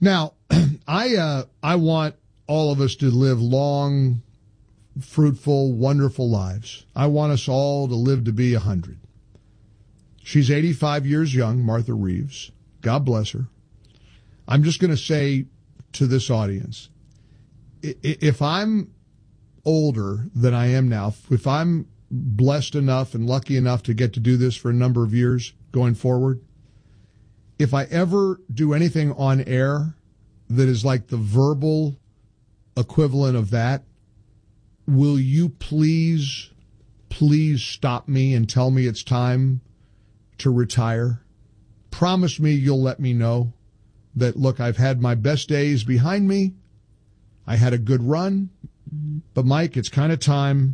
Now, I want all of us to live long, fruitful, wonderful lives. I want us all to live to be 100. She's 85 years young, Martha Reeves. God bless her. I'm just going to say to this audience, if I'm older than I am now, if I'm blessed enough and lucky enough to get to do this for a number of years going forward, if I ever do anything on air that is like the verbal equivalent of that, will you please stop me and tell me it's time to retire? Promise me you'll let me know that, look, I've had my best days behind me. I had a good run, but Mike, it's kind of time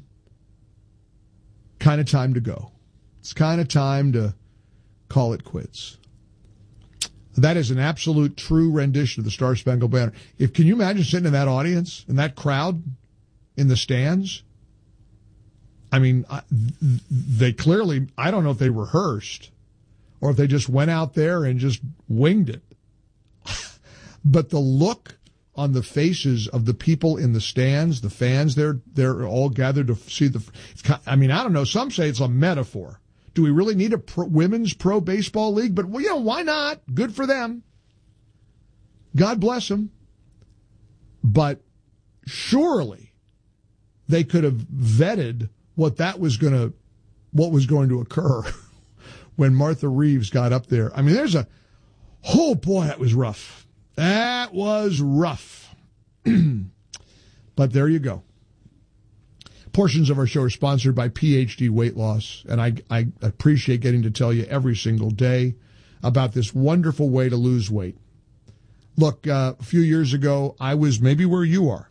to go. It's kind of time to call it quits. That is an absolute true rendition of the Star Spangled Banner. Can you imagine sitting in that audience, in that crowd, in the stands? I mean, they clearly, I don't know if they rehearsed or if they just went out there and just winged it. But the look on the faces of the people in the stands, the fans, they're all gathered to see I don't know, some say it's a metaphor. Do we really need a women's pro baseball league? But, well, why not? Good for them. God bless them. But surely they could have vetted what was going to occur when Martha Reeves got up there. I mean, oh boy, that was rough. That was rough. But there you go. Portions of our show are sponsored by PhD Weight Loss, and I appreciate getting to tell you every single day about this wonderful way to lose weight. Look, a few years ago, I was maybe where you are.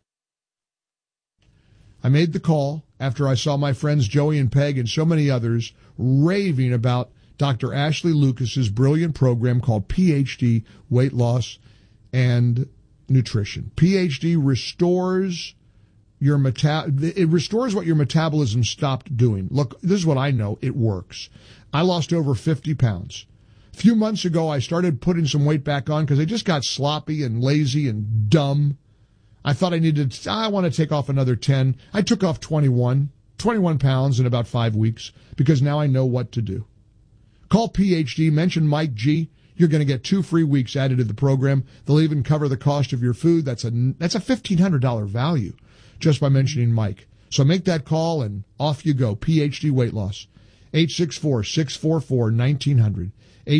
I made the call after I saw my friends Joey and Peg and so many others raving about Dr. Ashley Lucas's brilliant program called PhD Weight Loss and Nutrition. PhD restores it restores what your metabolism stopped doing. Look, this is what I know. It works. I lost over 50 pounds. A few months ago, I started putting some weight back on because I just got sloppy and lazy and dumb. I thought I want to take off another 10. I took off 21 pounds in about 5 weeks because now I know what to do. Call PhD, mention Mike G. You're going to get 2 free weeks added to the program. They'll even cover the cost of your food. That's a $1,500 value just by mentioning Mike. So make that call and off you go. PhD Weight Loss. 864-644-1900.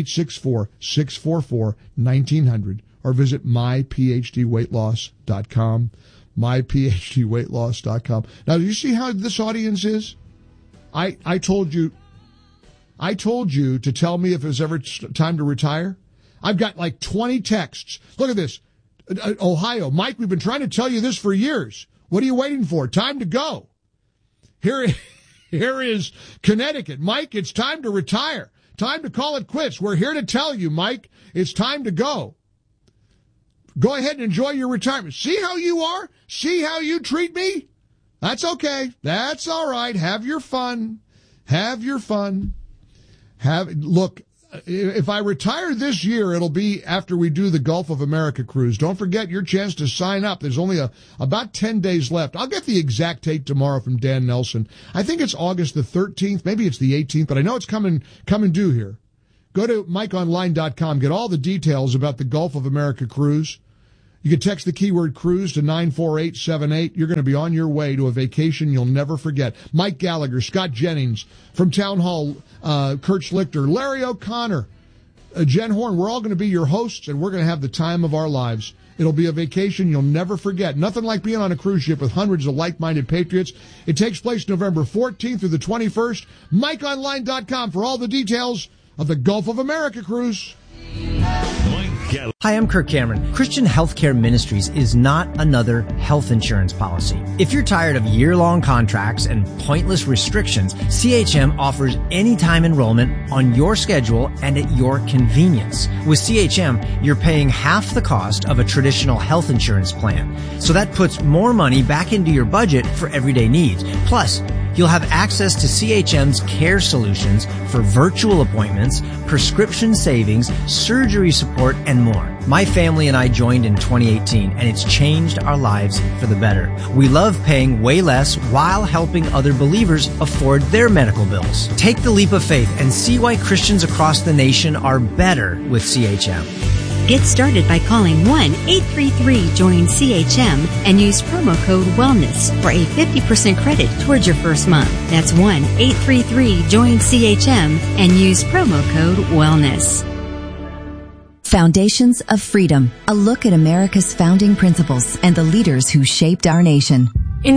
864-644-1900. Or visit myphdweightloss.com. myphdweightloss.com. Now, do you see how this audience is? I told you to tell me if it was ever time to retire. I've got like 20 texts. Look at this. Ohio. Mike, we've been trying to tell you this for years. What are you waiting for? Time to go. Here is Connecticut. Mike, it's time to retire. Time to call it quits. We're here to tell you, Mike, it's time to go. Go ahead and enjoy your retirement. See how you are? See how you treat me? That's okay. That's all right. Have your fun. Have your fun. Look, if I retire this year, it'll be after we do the Gulf of America cruise. Don't forget your chance to sign up. There's only about 10 days left. I'll get the exact date tomorrow from Dan Nelson. I think it's August the 13th. Maybe it's the 18th, but I know it's coming due here. Go to MikeOnline.com. Get all the details about the Gulf of America cruise. You can text the keyword cruise to 94878. You're going to be on your way to a vacation you'll never forget. Mike Gallagher, Scott Jennings from Town Hall, Kurt Schlichter, Larry O'Connor, Jen Horn. We're all going to be your hosts, and we're going to have the time of our lives. It'll be a vacation you'll never forget. Nothing like being on a cruise ship with hundreds of like-minded patriots. It takes place November 14th through the 21st. MikeOnline.com for all the details of the Gulf of America cruise. Hi, I'm Kirk Cameron. Christian Healthcare Ministries is not another health insurance policy. If you're tired of year-long contracts and pointless restrictions, CHM offers anytime enrollment on your schedule and at your convenience. With CHM, you're paying half the cost of a traditional health insurance plan. So that puts more money back into your budget for everyday needs. Plus, You'll have access to CHM's care solutions for virtual appointments, prescription savings, surgery support, and more. My family and I joined in 2018, and it's changed our lives for the better. We love paying way less while helping other believers afford their medical bills. Take the leap of faith and see why Christians across the nation are better with CHM. Get started by calling 1-833-JOIN-CHM and use promo code WELLNESS for a 50% credit towards your first month. That's 1-833-JOIN-CHM and use promo code WELLNESS. Foundations of Freedom, a look at America's founding principles and the leaders who shaped our nation. In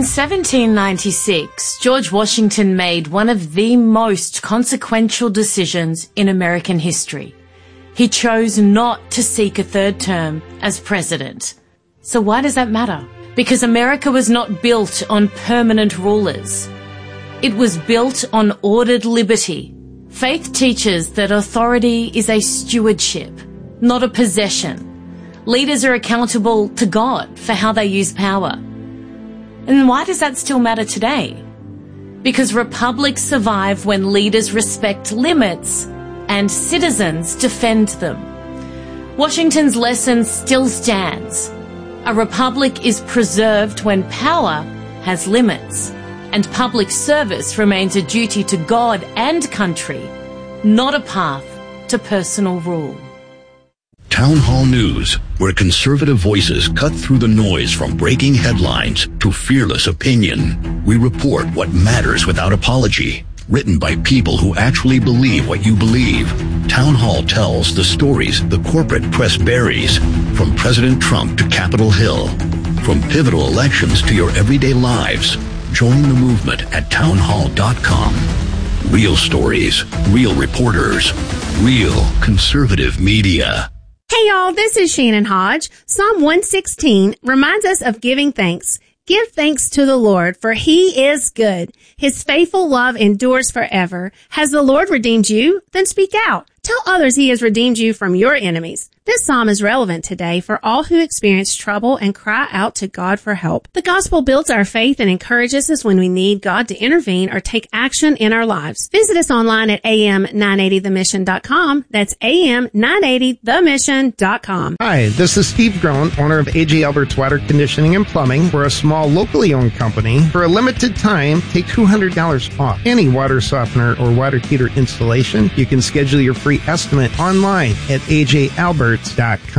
1796, George Washington made one of the most consequential decisions in American history. He chose not to seek a third term as president. So why does that matter? Because America was not built on permanent rulers. It was built on ordered liberty. Faith teaches that authority is a stewardship, not a possession. Leaders are accountable to God for how they use power. And why does that still matter today? Because republics survive when leaders respect limits and citizens defend them. Washington's lesson still stands. A republic is preserved when power has limits, and public service remains a duty to God and country, not a path to personal rule. Town Hall News, where conservative voices cut through the noise from breaking headlines to fearless opinion. We report what matters without apology. Written by people who actually believe what you believe. Town Hall tells the stories the corporate press buries, from President Trump to Capitol Hill, from pivotal elections to your everyday lives. Join the movement at townhall.com. Real stories, real reporters, real conservative media. Hey y'all, this is Shannon Hodge. Psalm 116 reminds us of giving thanks. Give thanks to the Lord, for He is good. His faithful love endures forever. Has the Lord redeemed you? Then speak out. Tell others He has redeemed you from your enemies. This psalm is relevant today for all who experience trouble and cry out to God for help. The gospel builds our faith and encourages us when we need God to intervene or take action in our lives. Visit us online at am980themission.com. That's am980themission.com. Hi, this is Steve Groen, owner of A.J. Albert's Water Conditioning and Plumbing. We're a small, locally owned company. For a limited time, take $200 off any water softener or water heater installation. You can schedule your free estimate online at ajalberts.com.